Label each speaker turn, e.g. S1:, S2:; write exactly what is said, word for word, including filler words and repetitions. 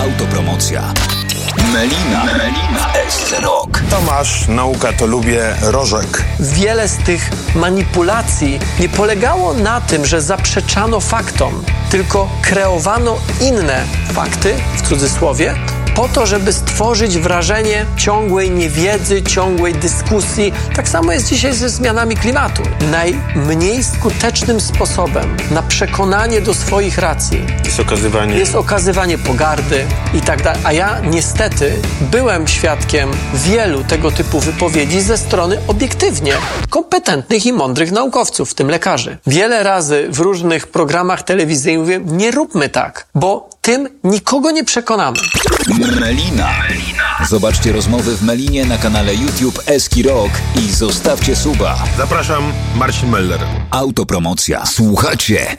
S1: Autopromocja. Melina, Melina w S C Rock.
S2: Tomasz, nauka to lubię, Rożek.
S3: Wiele z tych manipulacji nie polegało na tym, że zaprzeczano faktom, tylko kreowano inne fakty, w cudzysłowie, po to, żeby stworzyć wrażenie ciągłej niewiedzy, ciągłej dyskusji. Tak samo jest dzisiaj ze zmianami klimatu. Najmniej skutecznym sposobem na przekonanie do swoich racji
S2: Jest okazywanie...
S3: jest okazywanie pogardy i tak dalej. A ja niestety byłem świadkiem wielu tego typu wypowiedzi ze strony obiektywnie kompetentnych i mądrych naukowców, w tym lekarzy. Wiele razy w różnych programach telewizyjnych mówię, nie róbmy tak, bo tym nikogo nie przekonamy.
S1: Melina. Zobaczcie rozmowy w Melinie na kanale YouTube Eski Rock i zostawcie suba.
S2: Zapraszam, Marcin Meller.
S1: Autopromocja. Słuchacie